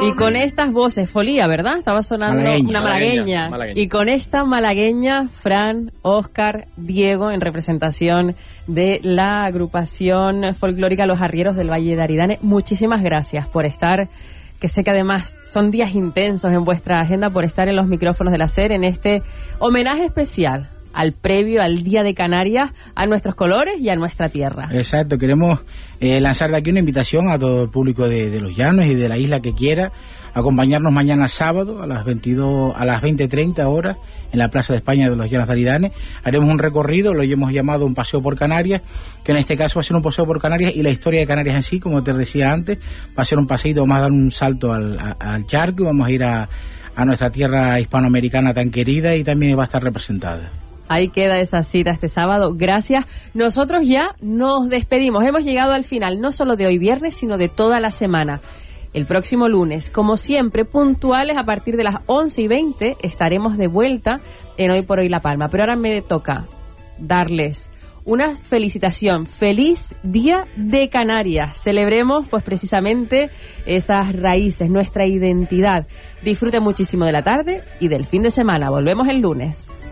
Y con estas voces, Folía, ¿verdad? Estaba sonando una malagueña. Y con esta malagueña, Fran, Óscar, Diego, en representación de la agrupación folclórica Los Arrieros del Valle de Aridane, muchísimas gracias por estar, que sé que además son días intensos en vuestra agenda, por estar en los micrófonos de la SER en este homenaje especial al previo al Día de Canarias, a nuestros colores y a nuestra tierra. Exacto, queremos lanzar de aquí una invitación a todo el público de Los Llanos y de la isla que quiera acompañarnos mañana sábado a las 20:30 horas en la Plaza de España de Los Llanos de Aridane. Haremos un recorrido, lo hemos llamado un paseo por Canarias, que en este caso va a ser un paseo por Canarias y la historia de Canarias en sí, como te decía antes, va a ser un paseíto, vamos a dar un salto al charco, vamos a ir a nuestra tierra hispanoamericana tan querida y también va a estar representada. Ahí queda esa cita este sábado. Gracias. Nosotros ya nos despedimos. Hemos llegado al final, no solo de hoy viernes, sino de toda la semana. El próximo lunes, como siempre, puntuales a partir de las 11:20, estaremos de vuelta en Hoy por Hoy La Palma. Pero ahora me toca darles una felicitación. ¡Feliz Día de Canarias! Celebremos, pues, precisamente esas raíces, nuestra identidad. Disfruten muchísimo de la tarde y del fin de semana. Volvemos el lunes.